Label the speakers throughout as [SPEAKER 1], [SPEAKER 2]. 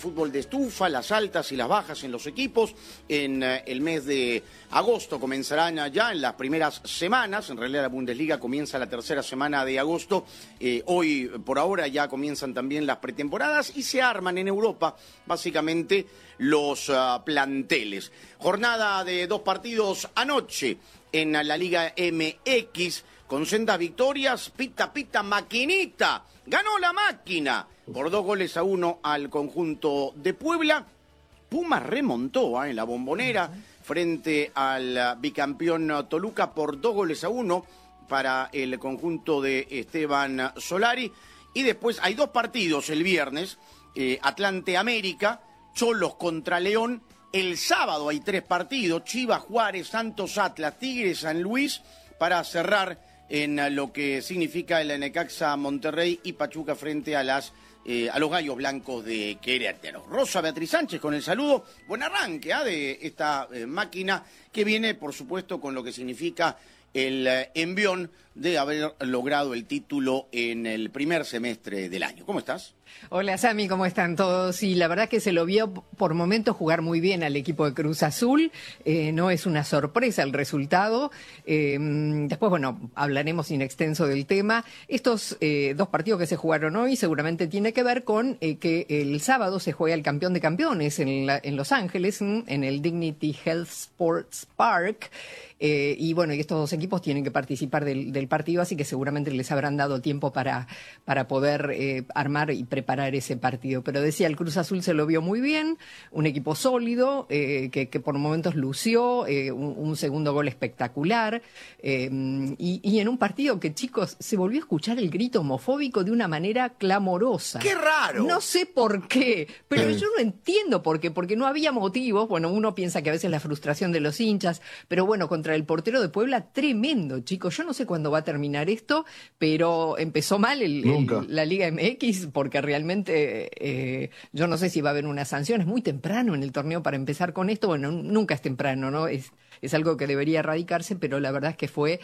[SPEAKER 1] fútbol de estufa, las altas y las bajas en los equipos. En el mes de agosto comenzarán ya en las primeras semanas. En realidad la Bundesliga comienza la tercera semana de agosto. Hoy, por ahora, ya comienzan también las pretemporadas y se arman en Europa, básicamente, los planteles. Jornada de 2 partidos anoche en la Liga MX, con sendas victorias. Pita, maquinita. Ganó la máquina por 2-1 al conjunto de Puebla. Pumas remontó en la Bombonera frente al bicampeón Toluca por 2-1 para el conjunto de Esteban Solari. Y después hay 2 partidos el viernes. Atlante América, Cholos contra León. El sábado hay 3 partidos, Chivas, Juárez, Santos, Atlas, Tigres, San Luis, para cerrar en lo que significa el Necaxa Monterrey y Pachuca frente a los Gallos Blancos de Querétaro. Rosa Beatriz Sánchez con el saludo. Buen arranque de esta máquina que viene, por supuesto, con lo que significa el envión de haber logrado el título en el primer semestre del año. ¿Cómo estás?
[SPEAKER 2] Hola Sami, ¿cómo están todos? Sí, la verdad que se lo vio por momentos jugar muy bien al equipo de Cruz Azul. No es una sorpresa el resultado. Después, bueno, hablaremos in extenso del tema. Estos 2 partidos que se jugaron hoy seguramente tiene que ver con que el sábado se juega el campeón de campeones en Los Ángeles, en el Dignity Health Sports Park. Y bueno, y estos 2 equipos tienen que participar del partido, así que seguramente les habrán dado tiempo para poder armar y preparar ese partido. Pero decía, el Cruz Azul se lo vio muy bien, un equipo sólido, que por momentos lució, un segundo gol espectacular, y en un partido que, chicos, se volvió a escuchar el grito homofóbico de una manera clamorosa.
[SPEAKER 1] ¡Qué raro!
[SPEAKER 2] No sé por qué, pero yo no entiendo por qué, porque no había motivos. Bueno, uno piensa que a veces la frustración de los hinchas, pero bueno, contra el portero de Puebla, tremendo, chicos. Yo no sé cuándo va a terminar esto, pero empezó mal la Liga MX, porque realmente yo no sé si va a haber una sanción. Es muy temprano en el torneo para empezar con esto. Bueno, nunca es temprano, ¿no? Es algo que debería erradicarse, pero la verdad es que fue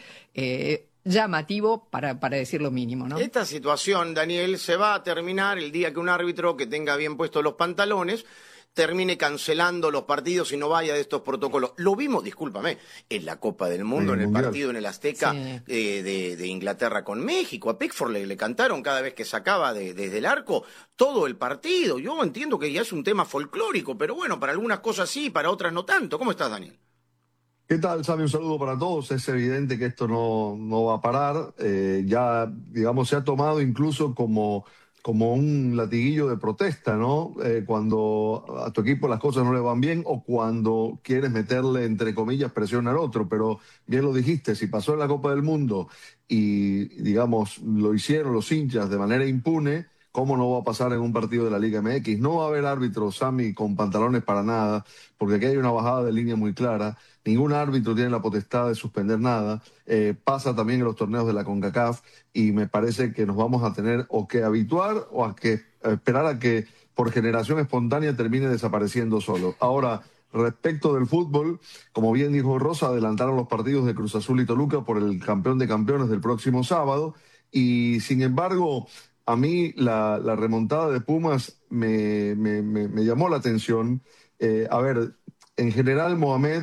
[SPEAKER 2] llamativo para decir lo mínimo, ¿no?
[SPEAKER 1] Esta situación, Daniel, se va a terminar el día que un árbitro que tenga bien puestos los pantalones termine cancelando los partidos y no vaya de estos protocolos. Lo vimos, discúlpame, en la Copa del Mundo, en el partido en el Azteca, sí, de Inglaterra con México. A Pickford le cantaron cada vez que sacaba desde el arco todo el partido. Yo entiendo que ya es un tema folclórico, pero bueno, para algunas cosas sí, para otras no tanto. ¿Cómo estás, Daniel?
[SPEAKER 3] ¿Qué tal, Sammy? Un saludo para todos. Es evidente que esto no va a parar. Ya, digamos, se ha tomado incluso como un latiguillo de protesta, ¿no? Cuando a tu equipo las cosas no le van bien o cuando quieres meterle, entre comillas, presión al otro. Pero bien lo dijiste, si pasó en la Copa del Mundo y, digamos, lo hicieron los hinchas de manera impune, ¿cómo no va a pasar en un partido de la Liga MX? No va a haber árbitros, Sammy, con pantalones para nada, porque aquí hay una bajada de línea muy clara. Ningún árbitro tiene la potestad de suspender nada. Pasa también en los torneos de la CONCACAF y me parece que nos vamos a tener o que habituar o a que esperar a que por generación espontánea termine desapareciendo solo. Ahora, respecto del fútbol, como bien dijo Rosa, adelantaron los partidos de Cruz Azul y Toluca por el campeón de campeones del próximo sábado y, sin embargo, a mí la remontada de Pumas me llamó la atención. A ver, en general Mohamed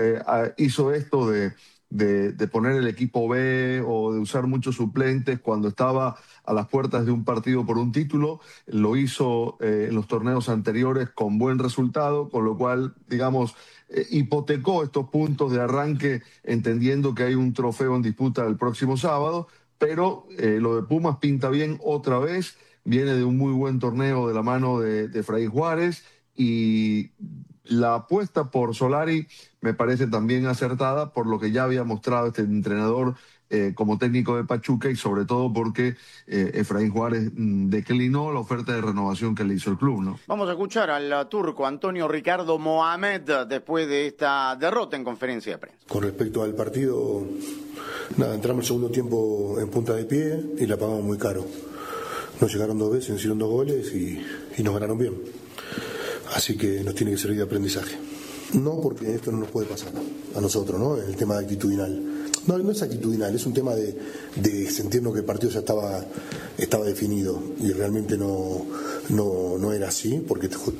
[SPEAKER 3] hizo esto de poner el equipo B o de usar muchos suplentes cuando estaba a las puertas de un partido por un título. Lo hizo en los torneos anteriores con buen resultado, con lo cual, digamos, hipotecó estos puntos de arranque entendiendo que hay un trofeo en disputa el próximo sábado. Pero lo de Pumas pinta bien otra vez, viene de un muy buen torneo de la mano de Efraín Juárez y la apuesta por Solari me parece también acertada por lo que ya había mostrado este entrenador como técnico de Pachuca y sobre todo porque Efraín Juárez declinó la oferta de renovación que le hizo el club, ¿no?
[SPEAKER 1] Vamos a escuchar al turco Antonio Ricardo Mohamed después de esta derrota en conferencia de prensa.
[SPEAKER 4] Con respecto al partido, nada, entramos el segundo tiempo en punta de pie y la pagamos muy caro. Nos llegaron 2 veces, hicieron 2 goles y nos ganaron bien. Así que nos tiene que servir de aprendizaje. No, porque esto no nos puede pasar a nosotros, ¿no? El tema actitudinal. No es actitudinal, es un tema de sentirnos que el partido ya estaba definido y realmente no era así, porque